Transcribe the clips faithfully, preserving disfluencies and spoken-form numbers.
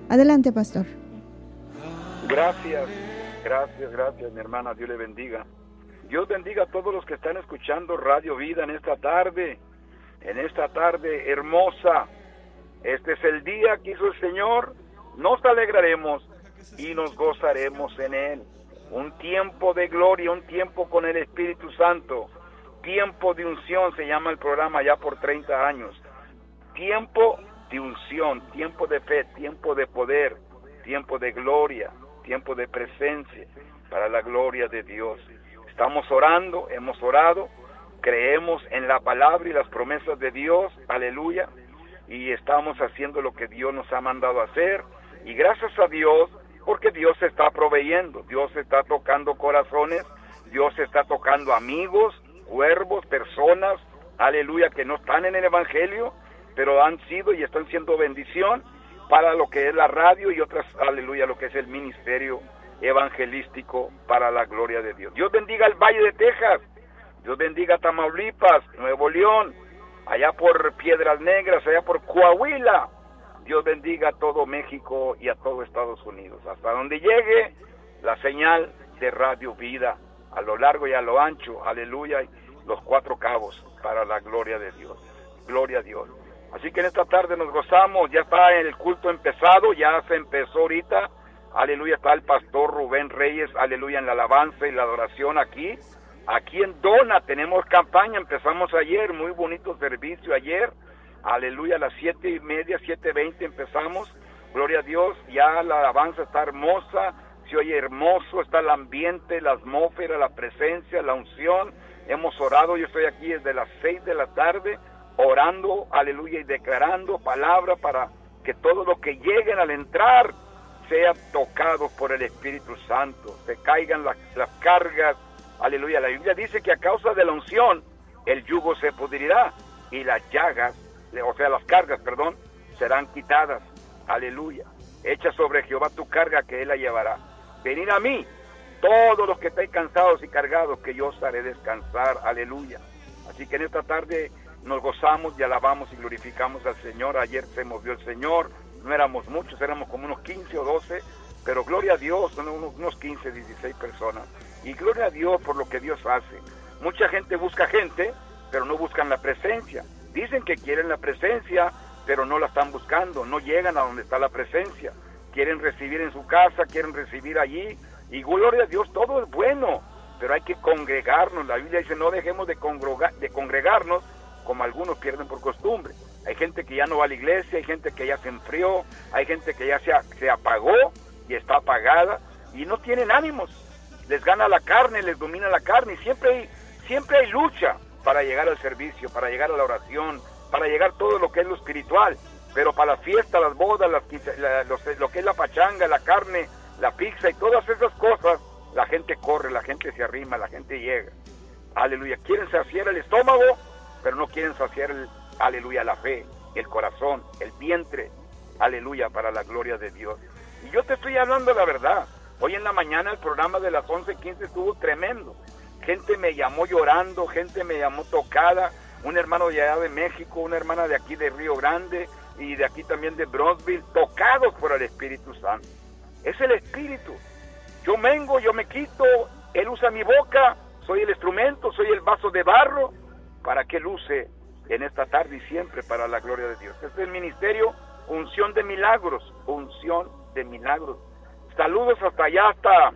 Adelante, pastor. Gracias, gracias, gracias, mi hermana. Dios le bendiga. Dios bendiga a todos los que están escuchando Radio Vida en esta tarde, en esta tarde hermosa. Este es el día que hizo el Señor. Nos alegraremos y nos gozaremos en Él. Un tiempo de gloria, un tiempo con el Espíritu Santo. Tiempo de unción se llama el programa ya por treinta años. Tiempo de unción, tiempo de fe, tiempo de poder, tiempo de gloria, tiempo de presencia para la gloria de Dios. Estamos orando, hemos orado, creemos en la palabra y las promesas de Dios, aleluya, y estamos haciendo lo que Dios nos ha mandado a hacer, y gracias a Dios, porque Dios está proveyendo, Dios está tocando corazones, Dios está tocando amigos, cuervos, personas, aleluya, que no están en el Evangelio, pero han sido y están siendo bendición para lo que es la radio y otras, aleluya, lo que es el ministerio evangelístico para la gloria de Dios. Dios bendiga el Valle de Texas, Dios bendiga Tamaulipas, Nuevo León, allá por Piedras Negras, allá por Coahuila. Dios bendiga a todo México y a todo Estados Unidos, hasta donde llegue la señal de Radio Vida, a lo largo y a lo ancho, aleluya, y los cuatro cabos para la gloria de Dios. Gloria a Dios. Así que en esta tarde nos gozamos, ya está el culto empezado, ya se empezó ahorita, aleluya, está el pastor Rubén Reyes, aleluya, en la alabanza y la adoración aquí, aquí en Dona tenemos campaña, empezamos ayer, muy bonito servicio ayer, aleluya, a las siete y media, siete veinte empezamos, gloria a Dios, ya la alabanza está hermosa, se oye hermoso, está el ambiente, la atmósfera, la presencia, la unción, hemos orado, yo estoy aquí desde las seis de la tarde, orando, aleluya, y declarando palabra para que todos los que lleguen al entrar sean tocados por el Espíritu Santo, se caigan las, las cargas, aleluya. La Biblia dice que a causa de la unción el yugo se pudrirá y las llagas, o sea, las cargas, perdón, serán quitadas, aleluya. Echa sobre Jehová tu carga que Él la llevará. Venid a mí, todos los que estáis cansados y cargados, que yo os haré descansar, aleluya. Así que en esta tarde nos gozamos y alabamos y glorificamos al Señor. Ayer se movió el Señor, no éramos muchos, éramos como unos quince o doce, pero gloria a Dios, son unos, unos quince, dieciséis personas. Y gloria a Dios por lo que Dios hace. Mucha gente busca gente, pero no buscan la presencia. Dicen que quieren la presencia, pero no la están buscando, no llegan a donde está la presencia. Quieren recibir en su casa, quieren recibir allí, y gloria a Dios, todo es bueno, pero hay que congregarnos. La Biblia dice, no dejemos de, congrega, de congregarnos, como algunos pierden por costumbre. Hay gente que ya no va a la iglesia, hay gente que ya se enfrió, hay gente que ya se, se apagó y está apagada y no tienen ánimos. Les gana la carne, les domina la carne y siempre hay, siempre hay lucha para llegar al servicio, para llegar a la oración, para llegar todo lo que es lo espiritual. Pero para la fiesta, las bodas, las, la, lo, lo que es la pachanga, la carne, la pizza y todas esas cosas, la gente corre, la gente se arrima, la gente llega. Aleluya. Quieren saciar el estómago, pero no quieren saciar, el, aleluya, la fe, el corazón, el vientre, aleluya, para la gloria de Dios. Y yo te estoy hablando la verdad. Hoy en la mañana el programa de las once quince estuvo tremendo. Gente me llamó llorando, gente me llamó tocada, un hermano de allá de México, una hermana de aquí de Río Grande y de aquí también de Bronzeville, tocados por el Espíritu Santo. Es el Espíritu. Yo mengo, yo me quito, Él usa mi boca, soy el instrumento, soy el vaso de barro, para que luce en esta tarde y siempre para la gloria de Dios. Este es el ministerio Unción de Milagros, Unción de Milagros. Saludos hasta allá, hasta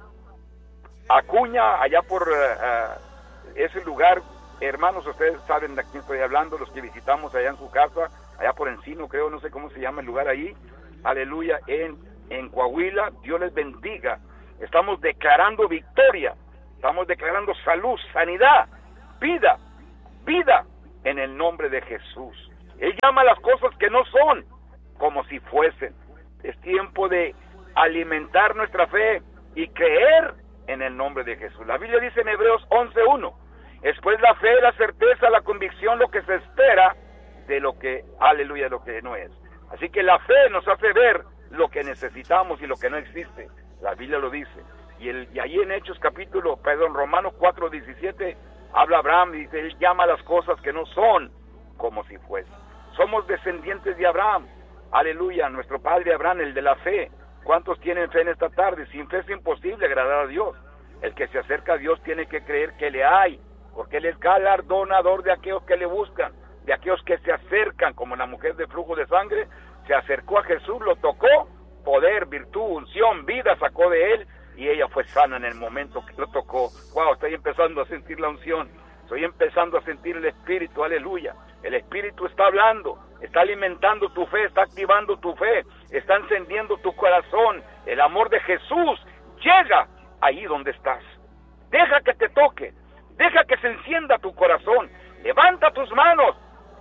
Acuña, allá por uh, uh, ese lugar. Hermanos, ustedes saben de quién estoy hablando, los que visitamos allá en su casa, allá por Encino, creo, no sé cómo se llama el lugar ahí. Aleluya, en, en Coahuila, Dios les bendiga. Estamos declarando victoria, estamos declarando salud, sanidad, vida, vida en el nombre de Jesús. Él llama las cosas que no son como si fuesen. Es tiempo de alimentar nuestra fe y creer en el nombre de Jesús. La Biblia dice en Hebreos once uno, es pues la fe, la certeza, la convicción, lo que se espera de lo que, aleluya, lo que no es. Así que la fe nos hace ver lo que necesitamos y lo que no existe. La Biblia lo dice. Y, el, y ahí en Hechos capítulo, perdón, Romanos cuatro diecisiete, habla Abraham y dice, él llama las cosas que no son como si fuesen. Somos descendientes de Abraham, aleluya, nuestro padre Abraham, el de la fe. ¿Cuántos tienen fe en esta tarde? Sin fe es imposible agradar a Dios. El que se acerca a Dios tiene que creer que le hay, porque Él es galardonador de aquellos que le buscan, de aquellos que se acercan, como la mujer de flujo de sangre, se acercó a Jesús, lo tocó, poder, virtud, unción, vida sacó de Él, y ella fue sana en el momento que lo tocó. Wow, estoy empezando a sentir la unción, estoy empezando a sentir el Espíritu, aleluya. El Espíritu está hablando, está alimentando tu fe, está activando tu fe, está encendiendo tu corazón. El amor de Jesús llega ahí donde estás. Deja que te toque, deja que se encienda tu corazón. Levanta tus manos.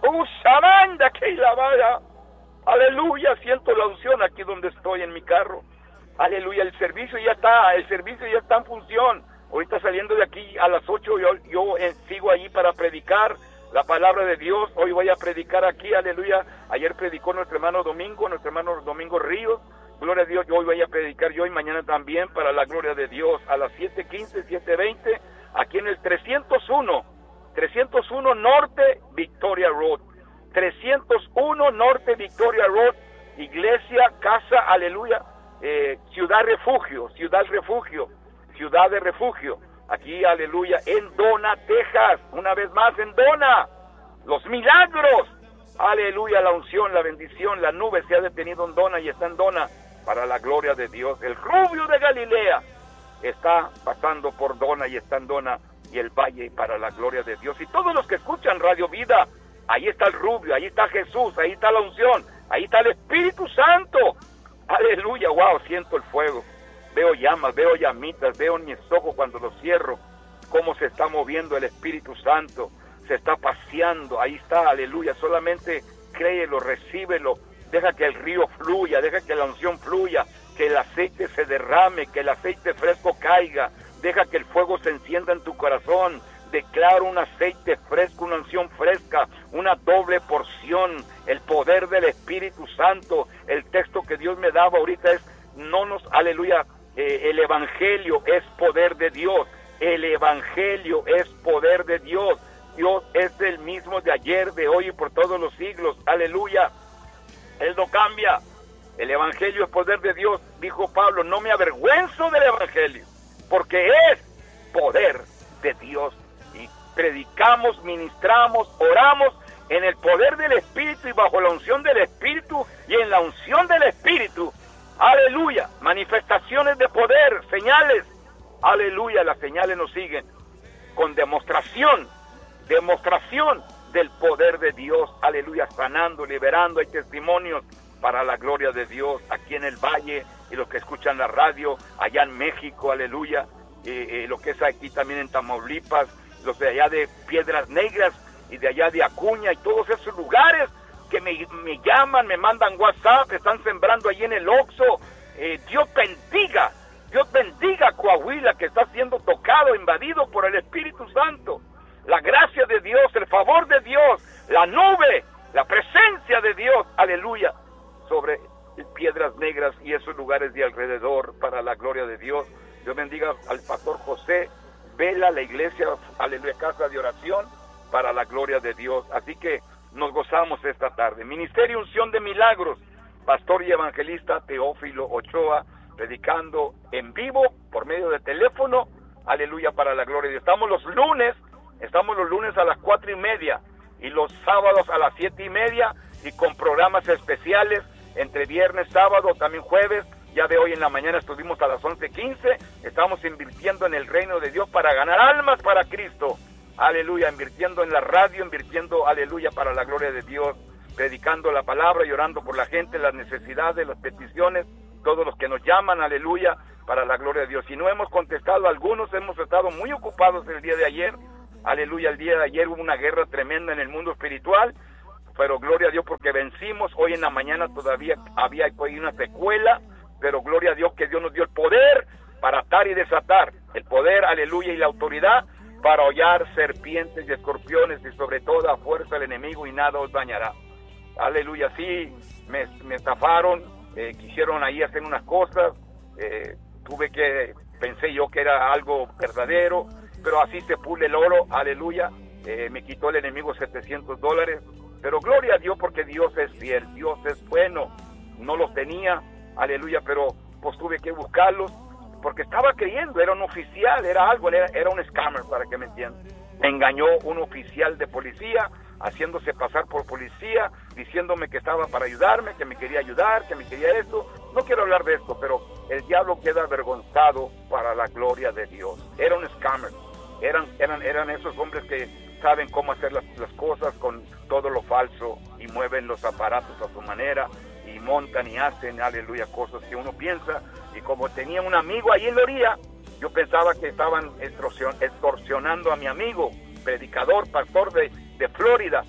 Usabanda que la vaya. Aleluya, siento la unción aquí donde estoy en mi carro. Aleluya, el servicio ya está, el servicio ya está en función. Ahorita saliendo de aquí a las ocho, yo, yo eh, sigo allí para predicar la palabra de Dios. Hoy voy a predicar aquí, aleluya. Ayer predicó nuestro hermano Domingo, nuestro hermano Domingo Ríos. Gloria a Dios, yo hoy voy a predicar yo y mañana también para la gloria de Dios a las siete quince, siete veinte, aquí en el trescientos uno, trescientos uno Norte Victoria Road. trescientos uno Norte Victoria Road, Iglesia, Casa, aleluya, eh, Ciudad Refugio, Ciudad Refugio, Ciudad de Refugio, aquí, aleluya, en Dona, Texas, una vez más en Dona, los milagros, aleluya, la unción, la bendición, la nube se ha detenido en Dona y está en Dona, para la gloria de Dios. El rubio de Galilea está pasando por Dona y está en Dona y el valle para la gloria de Dios. Y todos los que escuchan Radio Vida, ahí está el rubio, ahí está Jesús, ahí está la unción, ahí está el Espíritu Santo. Aleluya, wow, siento el fuego. Veo llamas, veo llamitas, veo en mis ojos cuando los cierro, cómo se está moviendo el Espíritu Santo, se está paseando, ahí está, aleluya, solamente créelo, recíbelo, deja que el río fluya, deja que la unción fluya, que el aceite se derrame, que el aceite fresco caiga, deja que el fuego se encienda en tu corazón. Declaro un aceite fresco, una unción fresca, una doble porción, el poder del Espíritu Santo. El texto que Dios me daba ahorita es, no nos, aleluya, eh, el Evangelio es poder de Dios, el Evangelio es poder de Dios. Dios es el mismo de ayer, de hoy y por todos los siglos, aleluya. Él no cambia, el Evangelio es poder de Dios. Dijo Pablo, no me avergüenzo del Evangelio, porque es poder de Dios. Y predicamos, ministramos, oramos en el poder del Espíritu y bajo la unción del Espíritu y en la unción del Espíritu. Aleluya, manifestaciones de poder, señales. Aleluya, las señales nos siguen con demostración, demostración del poder de Dios. Aleluya, sanando, liberando, hay testimonios para la gloria de Dios aquí en el Valle y los que escuchan la radio allá en México, aleluya, eh, eh, lo que es aquí también en Tamaulipas, los de allá de Piedras Negras y de allá de Acuña y todos esos lugares que me, me llaman, me mandan WhatsApp, están sembrando allí en el Oxxo. Eh, Dios bendiga, Dios bendiga Coahuila, que está siendo tocado, invadido por el Espíritu Santo. La gracia de Dios, el favor de Dios, la nube, la presencia de Dios, aleluya, sobre Piedras Negras y esos lugares de alrededor para la gloria de Dios. Dios bendiga al pastor José Vela, la iglesia, aleluya, casa de oración para la gloria de Dios. Así que nos gozamos esta tarde. Ministerio Unción de Milagros, pastor y evangelista Teófilo Ochoa, predicando en vivo por medio de teléfono, aleluya, para la gloria de Dios. Estamos los lunes, estamos los lunes a las cuatro y media y los sábados a las siete y media y con programas especiales entre viernes, sábado, también jueves. Ya de hoy en la mañana estuvimos a las once quince, estamos invirtiendo en el reino de Dios para ganar almas para Cristo, aleluya, invirtiendo en la radio, invirtiendo, aleluya, para la gloria de Dios, predicando la palabra y orando por la gente, las necesidades, las peticiones, todos los que nos llaman, aleluya, para la gloria de Dios. Si no hemos contestado a algunos, hemos estado muy ocupados el día de ayer, aleluya, el día de ayer hubo una guerra tremenda en el mundo espiritual, pero gloria a Dios porque vencimos. Hoy en la mañana todavía había una secuela, pero gloria a Dios que Dios nos dio el poder para atar y desatar, el poder, aleluya, y la autoridad para hollar serpientes y escorpiones y sobre toda fuerza del enemigo y nada os dañará. Aleluya, sí, me, me estafaron, eh, quisieron ahí hacer unas cosas, eh, tuve que, pensé yo que era algo verdadero, pero así se pule el oro, aleluya, eh, me quitó el enemigo setecientos dólares, Pero gloria a Dios porque Dios es fiel, Dios es bueno. No los tenía, aleluya, pero pues tuve que buscarlos porque estaba creyendo, era un oficial, era algo, era, era un scammer, para que me entiendan. Me engañó un oficial de policía, haciéndose pasar por policía, diciéndome que estaba para ayudarme, que me quería ayudar, que me quería esto. No quiero hablar de esto, pero el diablo queda avergonzado para la gloria de Dios. Era un scammer, eran, eran, eran esos hombres que saben cómo hacer las, las cosas con todo lo falso y mueven los aparatos a su manera y montan y hacen, aleluya, cosas que uno piensa. Y como tenía un amigo ahí en la orilla, yo pensaba que estaban extorsionando a mi amigo, predicador, pastor de, de Florida,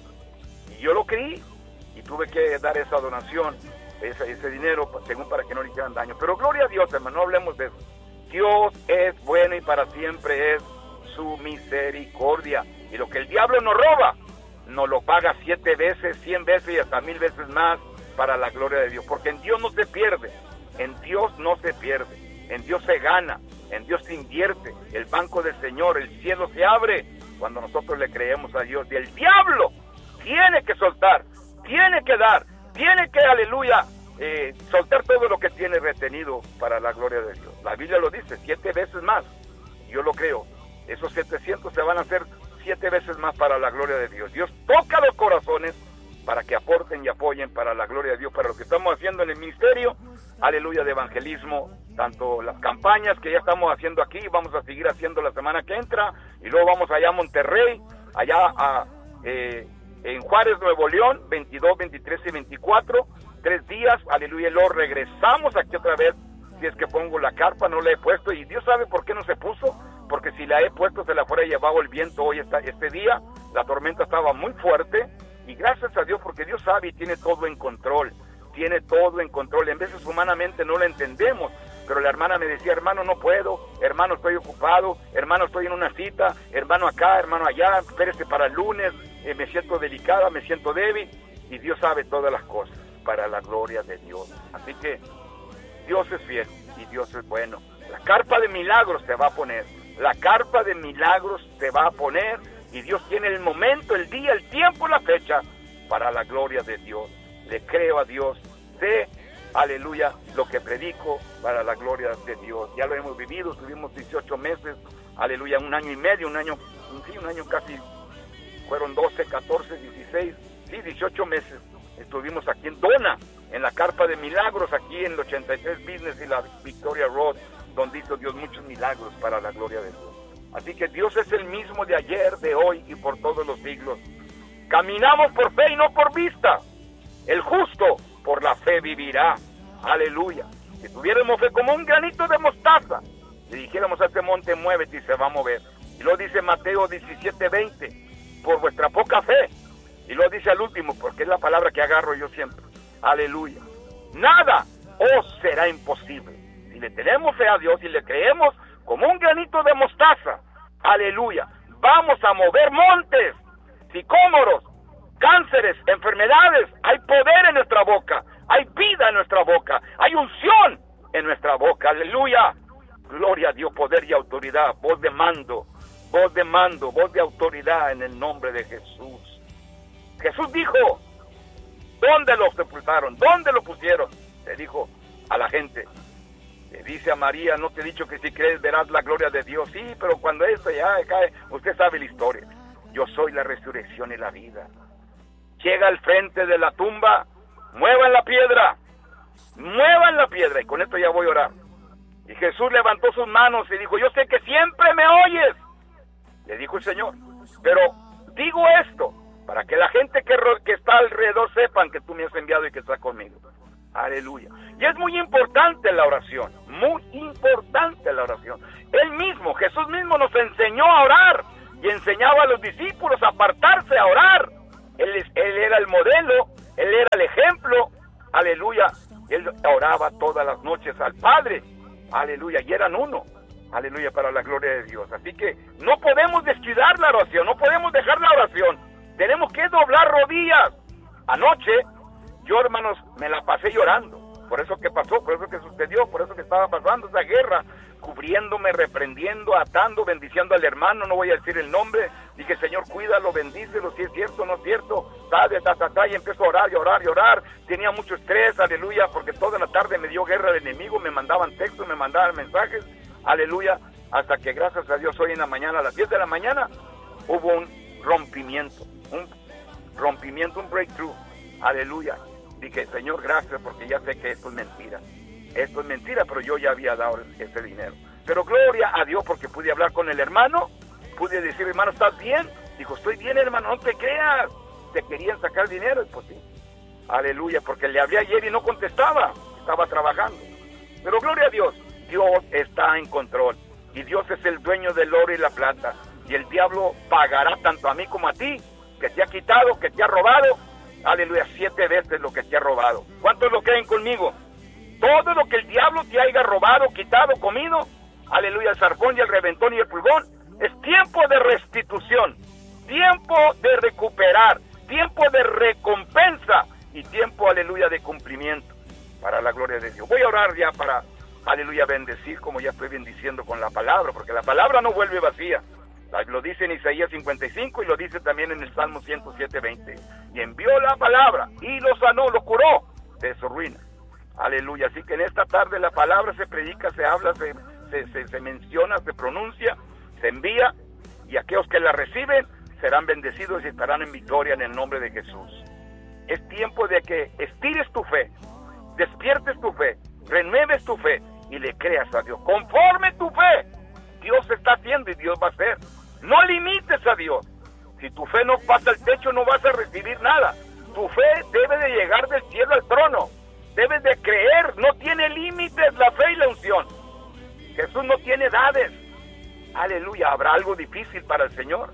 y yo lo creí y tuve que dar esa donación, ese, ese dinero, según para que no le hicieran daño. Pero gloria a Dios, hermano, no hablemos de eso. Dios es bueno y para siempre es su misericordia, y lo que el diablo nos roba, nos lo paga siete veces, cien veces y hasta mil veces más para la gloria de Dios, porque en Dios no se pierde, en Dios no se pierde, en Dios se gana, en Dios se invierte, el banco del Señor, el cielo se abre cuando nosotros le creemos a Dios, y el diablo tiene que soltar, tiene que dar, tiene que, aleluya, eh, soltar todo lo que tiene retenido para la gloria de Dios. La Biblia lo dice, siete veces más, yo lo creo, esos setecientos se van a hacer siete veces más para la gloria de Dios. Dios toca los corazones para que aporten y apoyen para la gloria de Dios, para lo que estamos haciendo en el ministerio, aleluya, de evangelismo, tanto las campañas que ya estamos haciendo aquí, vamos a seguir haciendo la semana que entra, y luego vamos allá a Monterrey, allá a, eh, en Juárez, Nuevo León, veintidós, veintitrés y veinticuatro, tres días, aleluya, y luego regresamos aquí otra vez, si es que pongo la carpa, no la he puesto, y Dios sabe por qué no se puso, porque si la he puesto se la fuera llevado el viento hoy esta, este día, la tormenta estaba muy fuerte, y gracias a Dios, porque Dios sabe y tiene todo en control, tiene todo en control. En veces humanamente no lo entendemos, pero la hermana me decía, hermano, no puedo, hermano, estoy ocupado, hermano, estoy en una cita, hermano, acá, hermano, allá, espérese para el lunes, eh, me siento delicada, me siento débil, y Dios sabe todas las cosas, para la gloria de Dios. Así que Dios es fiel y Dios es bueno. La carpa de milagros se va a poner, la carpa de milagros se va a poner, y Dios tiene el momento, el día, el tiempo, la fecha, para la gloria de Dios. Le creo a Dios, sé, aleluya, lo que predico para la gloria de Dios. Ya lo hemos vivido, tuvimos dieciocho meses, aleluya, un año y medio, un año, sí, un año casi, fueron doce, catorce, dieciséis, sí, dieciocho meses. Estuvimos aquí en Dona, en la carpa de milagros, aquí en el ochenta y tres Business y la Victoria Road, donde hizo Dios muchos milagros para la gloria de Dios. Así que Dios es el mismo de ayer, de hoy y por todos los siglos. Caminamos por fe y no por vista. El justo por la fe vivirá. Aleluya. Si tuviéramos fe como un granito de mostaza, le dijéramos a este monte, muévete, y se va a mover. Y lo dice Mateo diecisiete veinte, por vuestra poca fe. Y lo dice al último, porque es la palabra que agarro yo siempre. Aleluya. Nada os será imposible. Si le tenemos fe a Dios y le creemos como un granito de mostaza, aleluya, vamos a mover montes, sicómoros, cánceres, enfermedades. Hay poder en nuestra boca, hay vida en nuestra boca, hay unción en nuestra boca, aleluya. Gloria a Dios, poder y autoridad, voz de mando, voz de mando, voz de autoridad en el nombre de Jesús. Jesús dijo, ¿dónde lo sepultaron? ¿Dónde lo pusieron? Le dijo a la gente. Le dice a María, no te he dicho que si crees verás la gloria de Dios. Sí, pero cuando esto ya cae, usted sabe la historia. Yo soy la resurrección y la vida. Llega al frente de la tumba, muevan la piedra, muevan la piedra. Y con esto ya voy a orar. Y Jesús levantó sus manos y dijo, yo sé que siempre me oyes. Le dijo el Señor, pero digo esto para que la gente que, que está alrededor sepan que tú me has enviado y que estás conmigo. Aleluya. Y es muy importante la oración, muy importante la oración. Él mismo, Jesús mismo nos enseñó a orar y enseñaba a los discípulos a apartarse a orar. Él, él era el modelo, él era el ejemplo, aleluya. Él oraba todas las noches al Padre, aleluya, y eran uno, aleluya, para la gloria de Dios. Así que no podemos descuidar la oración, no podemos dejar la oración, tenemos que doblar rodillas. Anoche, yo, hermanos, me la pasé llorando, por eso que pasó, por eso que sucedió, por eso que estaba pasando esa guerra, cubriéndome, reprendiendo, atando, bendiciendo al hermano, no voy a decir el nombre. Dije, Señor, cuídalo, bendícelo, si es cierto, no es cierto, ta, ta, ta, ta, y empiezo a orar y orar y orar. Tenía mucho estrés, aleluya, porque toda la tarde me dio guerra el enemigo, me mandaban textos, me mandaban mensajes, aleluya, hasta que gracias a Dios hoy en la mañana, a las diez de la mañana, hubo un rompimiento, un rompimiento, un breakthrough, aleluya. Dije, Señor, gracias, porque ya sé que esto es mentira. Esto es mentira, pero yo ya había dado ese dinero. Pero gloria a Dios, porque pude hablar con el hermano, pude decir, hermano, ¿estás bien? Dijo, estoy bien, hermano, no te creas. Te querían sacar dinero, y pues sí. Aleluya, porque le hablé ayer y no contestaba, estaba trabajando. Pero gloria a Dios, Dios está en control. Y Dios es el dueño del oro y la plata. Y el diablo pagará tanto a mí como a ti, que te ha quitado, que te ha robado. Aleluya, siete veces lo que te ha robado. ¿Cuántos lo creen conmigo? Todo lo que el diablo te haya robado, quitado, comido, aleluya, el zarpón y el reventón y el pulgón, es tiempo de restitución, tiempo de recuperar, tiempo de recompensa y tiempo, aleluya, de cumplimiento para la gloria de Dios. Voy a orar ya para, aleluya, bendecir como ya estoy bendiciendo con la palabra, porque la palabra no vuelve vacía. Lo dice en Isaías cincuenta y cinco y lo dice también en el Salmo ciento siete, veinte. Y envió la palabra y lo sanó, lo curó de su ruina. Aleluya, así que en esta tarde la palabra se predica, se habla, se, se, se, se menciona, se pronuncia, se envía, y aquellos que la reciben serán bendecidos y estarán en victoria en el nombre de Jesús. Es tiempo de que estires tu fe, despiertes tu fe, renueves tu fe y le creas a Dios. Conforme tu fe, Dios está haciendo y Dios va a hacer. No limites a Dios. Si tu fe no pasa el techo, no vas a recibir nada. Tu fe debe de llegar del cielo al trono. Debes de creer, no tiene límites la fe y la unción. Jesús no tiene edades. Aleluya, ¿habrá algo difícil para el Señor?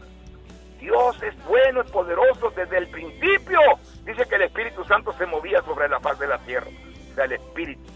Dios es bueno, es poderoso desde el principio. Dice que el Espíritu Santo se movía sobre la faz de la tierra. O sea, el Espíritu.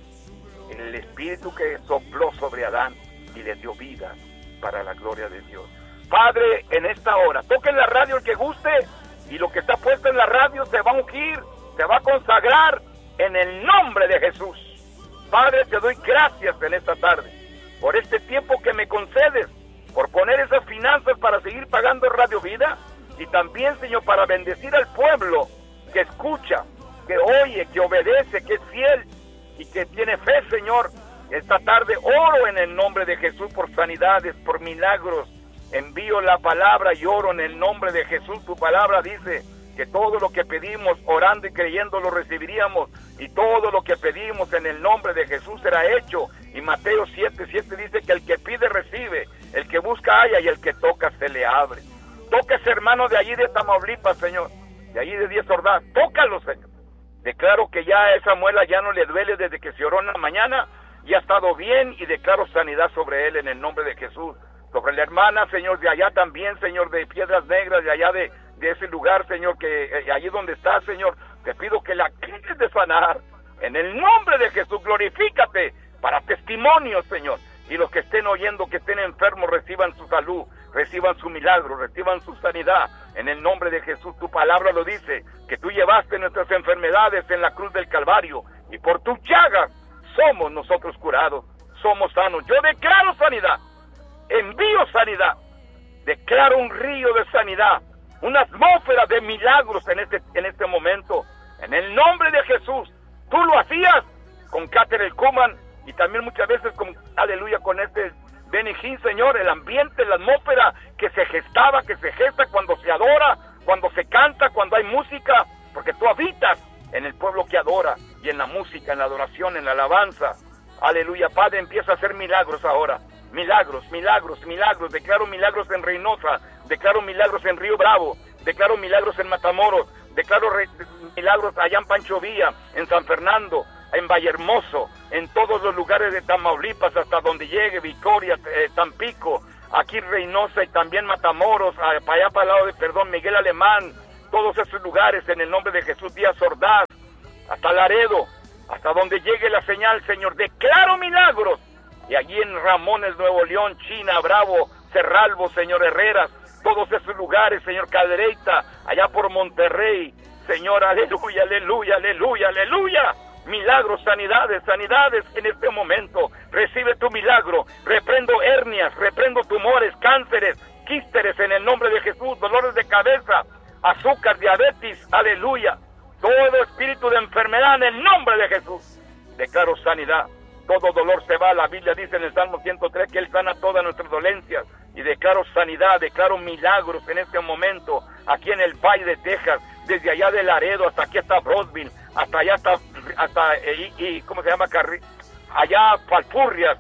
El Espíritu que sopló sobre Adán y le dio vida para la gloria de Dios. Padre, en esta hora, toquen la radio el que guste, y lo que está puesto en la radio se va a ungir, se va a consagrar en el nombre de Jesús. Padre, te doy gracias en esta tarde por este tiempo que me concedes, por poner esas finanzas para seguir pagando Radio Vida, y también, Señor, para bendecir al pueblo que escucha, que oye, que obedece, que es fiel y que tiene fe, Señor. Esta tarde oro en el nombre de Jesús por sanidades, por milagros. Envío la palabra y oro en el nombre de Jesús. Tu palabra dice que todo lo que pedimos orando y creyendo lo recibiríamos, y todo lo que pedimos en el nombre de Jesús será hecho. Y Mateo siete, siete dice que el que pide recibe, el que busca halla y el que toca se le abre. Toca ese hermano de allí de Tamaulipas, Señor, de allí de Diez Ordaz, tócalo, Señor. Declaro que ya esa muela ya no le duele desde que se oró en la mañana, y ha estado bien, y declaro sanidad sobre él en el nombre de Jesús. Sobre la hermana, Señor, de allá también, Señor, de Piedras Negras, de allá de, de ese lugar, Señor, que eh, allí donde está, Señor, te pido que la quites de sanar. En el nombre de Jesús, glorifícate para testimonio, Señor. Y los que estén oyendo, que estén enfermos, reciban su salud, reciban su milagro, reciban su sanidad. En el nombre de Jesús, tu palabra lo dice, que tú llevaste nuestras enfermedades en la cruz del Calvario, y por tus llagas somos nosotros curados, somos sanos. Yo declaro sanidad, envío sanidad, declaro un río de sanidad, una atmósfera de milagros en este, en este momento. En el nombre de Jesús, tú lo hacías con Catherine Kuhlman, y también muchas veces con, aleluya, con este Benny Hinn, Señor, el ambiente, la atmósfera que se gestaba, que se gesta cuando se adora, cuando se canta, cuando hay música, porque tú habitas en el pueblo que adora, y en la música, en la adoración, en la alabanza. Aleluya, Padre, empieza a hacer milagros ahora. Milagros, milagros, milagros. Declaro milagros en Reynosa, declaro milagros en Río Bravo, declaro milagros en Matamoros, declaro re- milagros allá en Pancho Villa, en San Fernando, en Vallehermoso, en todos los lugares de Tamaulipas, hasta donde llegue, Victoria, eh, Tampico, aquí Reynosa y también Matamoros, a, para allá para el lado de, perdón, Miguel Alemán, todos esos lugares en el nombre de Jesús, Díaz Ordaz, hasta Laredo, hasta donde llegue la señal, Señor, declaro milagros. Y allí en Ramones, Nuevo León, China, Bravo, Cerralbo, Señor, Herreras, todos esos lugares, Señor, Cadereyta, allá por Monterrey, Señor, aleluya, aleluya, aleluya, aleluya. milagros, sanidades, sanidades en este momento. Recibe tu milagro. Reprendo hernias, reprendo tumores, cánceres, quísteres en el nombre de Jesús, dolores de cabeza, azúcar, diabetes, aleluya. Todo espíritu de enfermedad en el nombre de Jesús. Declaro sanidad. Todo dolor se va. La Biblia dice en el Salmo ciento tres que Él sana todas nuestras dolencias. Y declaro sanidad, declaro milagros en este momento, aquí en el Valle de Texas, desde allá de Laredo hasta aquí hasta Brownsville, hasta allá hasta, hasta y, y, ¿cómo se llama? Carri allá Falfurrias,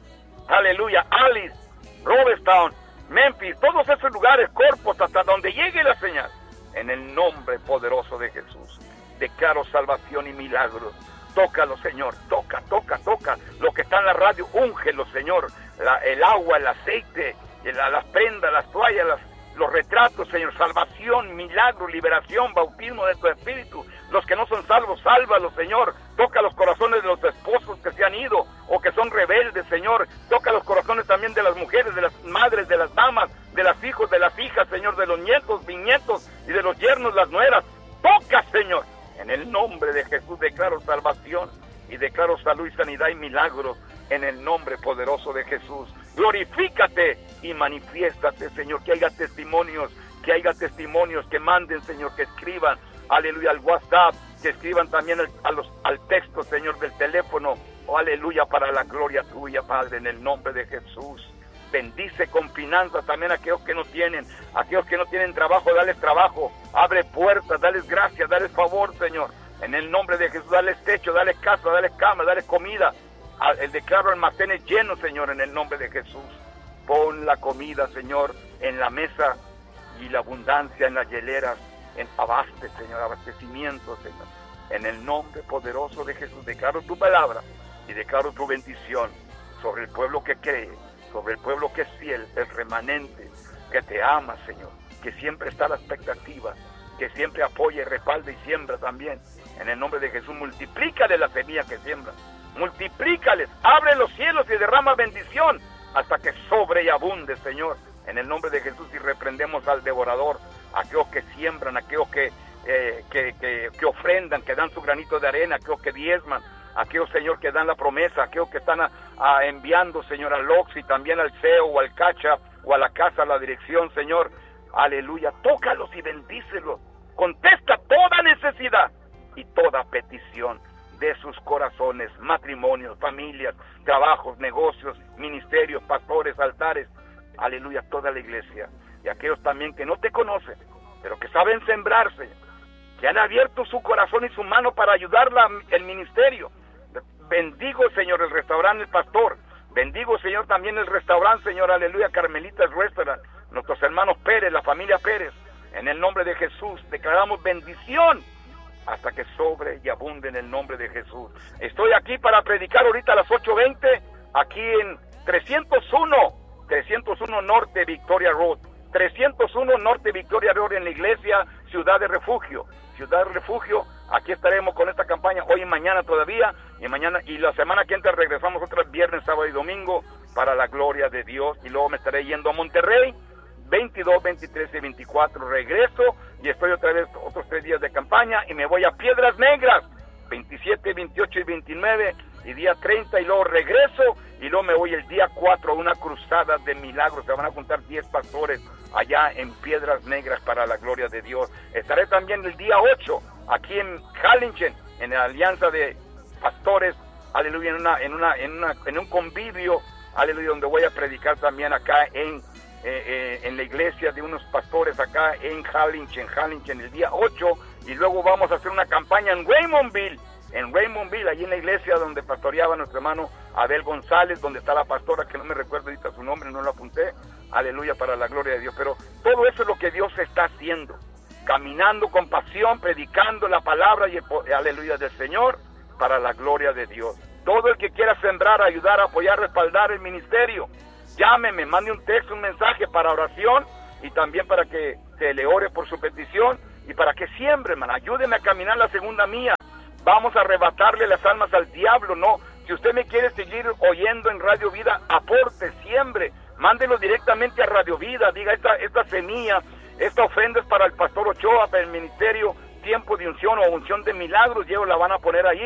aleluya, Alice, Robertstown, Memphis, todos esos lugares, Corpus, hasta donde llegue la señal. En el nombre poderoso de Jesús, declaro salvación y milagros. Tócalo, Señor, toca, toca, toca. Lo que está en la radio, úngelo, Señor. La, el agua, el aceite, la, las prendas, las toallas, las, los retratos, Señor. Salvación, milagro, liberación, bautismo de tu espíritu. Los que no son salvos, sálvalos, Señor. Toca los corazones de los esposos que se han ido o que son rebeldes, Señor. Toca los corazones también de las mujeres, de las madres, de las damas, de los hijos, de las hijas, Señor, de los nietos, bisnietos y de los yernos, las nueras. Toca, Señor. En el nombre de Jesús declaro salvación y declaro salud y sanidad y milagros en el nombre poderoso de Jesús. Glorifícate y manifiéstate, Señor, que haya testimonios, que haya testimonios, que manden, Señor, que escriban, aleluya, al WhatsApp, que escriban también al, a los, al texto, Señor, del teléfono, oh, aleluya, para la gloria tuya, Padre, en el nombre de Jesús. Bendice con finanzas también a aquellos que no tienen, a aquellos que no tienen trabajo, dales trabajo, abre puertas, dales gracias, dales favor, Señor, en el nombre de Jesús, dales techo, dales casa, dales cama, dales comida, el declaro almacenes llenos, Señor, en el nombre de Jesús. Pon la comida, Señor, en la mesa y la abundancia en las hieleras, en abaste, Señor, abastecimiento, Señor, en el nombre poderoso de Jesús. Declaro tu palabra y declaro tu bendición sobre el pueblo que cree, sobre el pueblo que es fiel, el remanente, que te ama, Señor, que siempre está a la expectativa, que siempre apoya y respalda y siembra también. En el nombre de Jesús, multiplícale la semilla que siembra, multiplícales, abre los cielos y derrama bendición hasta que sobre y abunde, Señor. En el nombre de Jesús, y reprendemos al devorador, a aquellos que siembran, a aquellos que, eh, que, que, que ofrendan, que dan su granito de arena, a aquellos que diezman, aquellos, Señor, que dan la promesa, aquellos que están a, a enviando, Señor, al Oxy, también al C E O o al Cacha o a la casa, a la dirección, Señor, aleluya, tócalos y bendícelos, contesta toda necesidad y toda petición de sus corazones, matrimonios, familias, trabajos, negocios, ministerios, pastores, altares, aleluya, toda la iglesia, y aquellos también que no te conocen, pero que saben sembrarse, que han abierto su corazón y su mano para ayudarla el ministerio. Bendigo, Señor, el restaurante El Pastor. Bendigo, Señor, también el restaurante, Señor, aleluya, Carmelitas Restaurant. Nuestros hermanos Pérez, la familia Pérez. En el nombre de Jesús, declaramos bendición hasta que sobre y abunde en el nombre de Jesús. Estoy aquí para predicar ahorita a las ocho veinte, aquí en trescientos uno, trescientos uno Norte Victoria Road. trescientos uno Norte Victoria Road en la iglesia Ciudad de Refugio. Ciudad de Refugio, aquí estaremos con esta campaña hoy y mañana todavía, y mañana y la semana que entra regresamos otros viernes, sábado y domingo para la gloria de Dios, y luego me estaré yendo a Monterrey, veintidós, veintitrés y veinticuatro, regreso y estoy otra vez otros tres días de campaña, y me voy a Piedras Negras, veintisiete, veintiocho y veintinueve, y día treinta, y luego regreso, y luego me voy el día cuatro a una cruzada de milagros. Se van a juntar diez pastores allá en Piedras Negras para la gloria de Dios. Estaré también el día ocho aquí en Harlingen, en la alianza de pastores, aleluya, en una, en una, en una, en un convivio, aleluya, donde voy a predicar también acá en Eh, eh, en la iglesia de unos pastores acá en Harlingen, Harlingen el día ocho, y luego vamos a hacer una campaña en Raymondville, en Raymondville, allí en la iglesia donde pastoreaba nuestro hermano Abel González, donde está la pastora, que no me recuerdo ahorita su nombre, no lo apunté, aleluya, para la gloria de Dios. Pero todo eso es lo que Dios está haciendo, caminando con pasión, predicando la palabra y el, aleluya, del Señor, para la gloria de Dios. Todo el que quiera sembrar, ayudar, apoyar, respaldar el ministerio, llámeme, mande un texto, un mensaje para oración, y también para que se le ore por su petición, y para que siembre, hermano, ayúdeme a caminar la segunda mía. Vamos a arrebatarle las almas al diablo, no. Si usted me quiere seguir oyendo en Radio Vida, aporte, siembre, mándelo directamente a Radio Vida, diga, esta, esta semilla, esta ofrenda es para el pastor Ochoa, para el ministerio Tiempo de Unción o Unción de Milagros, y ellos la van a poner allí.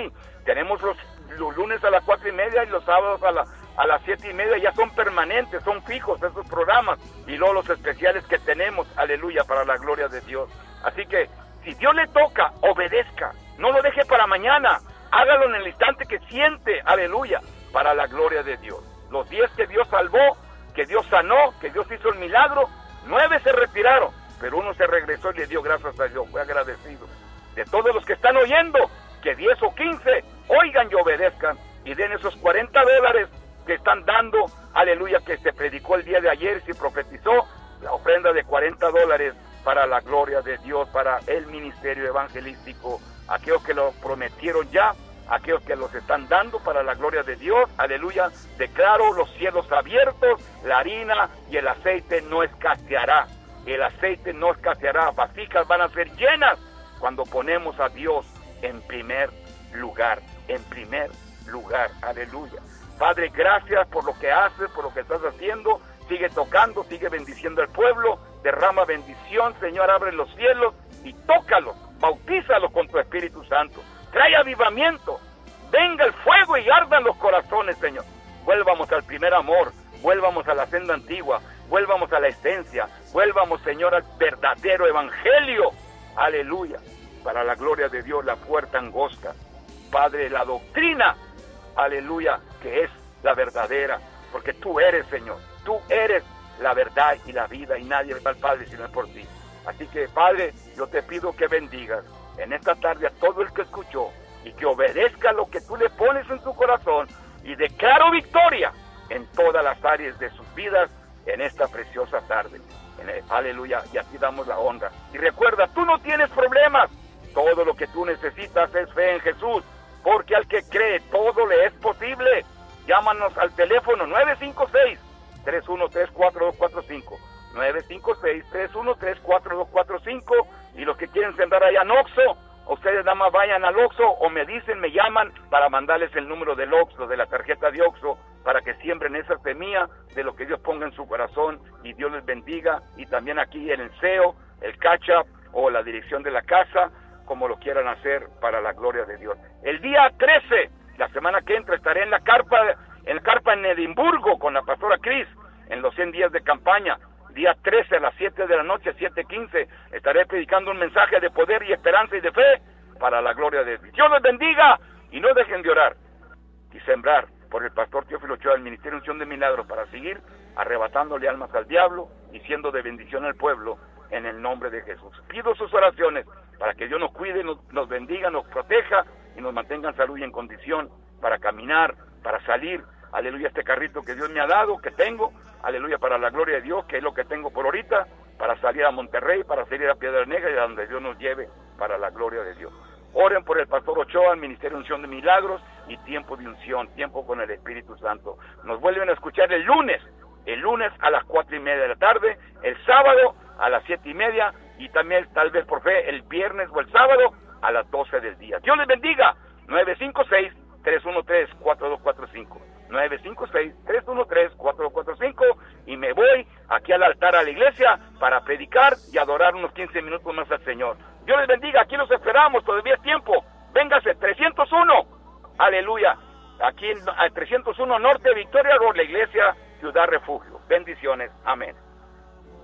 tenemos los, los lunes a las cuatro y media y los sábados a, la, a las siete y media, ya son permanentes, son fijos esos programas, y luego los especiales que tenemos, aleluya, para la gloria de Dios. Así que, si Dios le toca, obedezca, no lo deje para mañana, hágalo en el instante que siente, aleluya, para la gloria de Dios. Los diez que Dios salvó, que Dios sanó, que Dios hizo el milagro, nueve se retiraron, pero uno se regresó y le dio gracias a Dios, fue agradecido. De todos los que están oyendo, que diez o quince oigan y obedezcan y den esos cuarenta dólares que están dando, aleluya, que se predicó el día de ayer y se profetizó, la ofrenda de cuarenta dólares para la gloria de Dios, para el ministerio evangelístico, aquellos que lo prometieron ya, aquellos que los están dando para la gloria de Dios, aleluya. Declaro los cielos abiertos, la harina y el aceite no escaseará, el aceite no escaseará, vasijas van a ser llenas cuando ponemos a Dios en primer lugar, en primer lugar, aleluya. Padre, gracias por lo que haces, por lo que estás haciendo, sigue tocando, sigue bendiciendo al pueblo, derrama bendición, Señor, abre los cielos y tócalos, bautízalos con tu Espíritu Santo, trae avivamiento, venga el fuego y ardan los corazones, Señor. Vuelvamos al primer amor, vuelvamos a la senda antigua, vuelvamos a la esencia, vuelvamos, Señor, al verdadero evangelio, aleluya, para la gloria de Dios, la puerta angosta, Padre, la doctrina, aleluya, que es la verdadera, porque tú eres, Señor, tú eres la verdad y la vida, y nadie va al Padre si no es por ti. Así que, Padre, yo te pido que bendigas en esta tarde a todo el que escuchó y que obedezca lo que tú le pones en su corazón, y declaro victoria en todas las áreas de sus vidas en esta preciosa tarde. En el, aleluya, y así damos la honra. Y recuerda, tú no tienes problemas, todo lo que tú necesitas es fe en Jesús, porque al que cree todo le es posible. Llámanos al teléfono nueve cinco seis, tres uno tres, cuatro dos cuatro cinco, nueve cinco seis, tres uno tres, cuatro dos cuatro cinco, y los que quieren sembrar allá en Oxxo, ustedes nada más vayan al Oxxo o me dicen, me llaman para mandarles el número del Oxxo, de la tarjeta de Oxxo, para que siembren esa semilla de lo que Dios ponga en su corazón y Dios les bendiga. Y también aquí en el C E O, el Catch Up o la dirección de la casa, como lo quieran hacer para la gloria de Dios. El día trece, la semana que entra, estaré en la carpa, en la carpa en Edimburgo con la pastora Cris, en los cien días de campaña. Día trece a las siete de la noche, siete quince, estaré predicando un mensaje de poder y esperanza y de fe para la gloria de Dios. Dios les bendiga y no dejen de orar y sembrar por el pastor Teófilo Ochoa del Ministerio Unción de Milagros, para seguir arrebatándole almas al diablo y siendo de bendición al pueblo en el nombre de Jesús. Pido sus oraciones para que Dios nos cuide, nos, nos bendiga, nos proteja y nos mantenga en salud y en condición para caminar, para salir, aleluya, este carrito que Dios me ha dado, que tengo, aleluya, para la gloria de Dios, que es lo que tengo por ahorita, para salir a Monterrey, para salir a Piedra Negra y a donde Dios nos lleve para la gloria de Dios. Oren por el pastor Ochoa, el Ministerio de Unción de Milagros y tiempo de unción, tiempo con el Espíritu Santo. Nos vuelven a escuchar el lunes, el lunes a las cuatro y media de la tarde, el sábado a las siete y media y también tal vez por fe el viernes o el sábado a las doce del día. Dios les bendiga. nueve cinco seis, tres uno tres, cuatro dos cuatro cinco, nueve cinco seis, tres uno tres, cuatro dos cuatro cinco, y me voy aquí al altar a la iglesia para predicar y adorar unos quince minutos más al Señor. Dios les bendiga, aquí los esperamos, todavía es tiempo. Véngase, trescientos uno, aleluya, aquí en trescientos uno Norte Victoria Road, la iglesia Ciudad Refugio. Bendiciones, amén.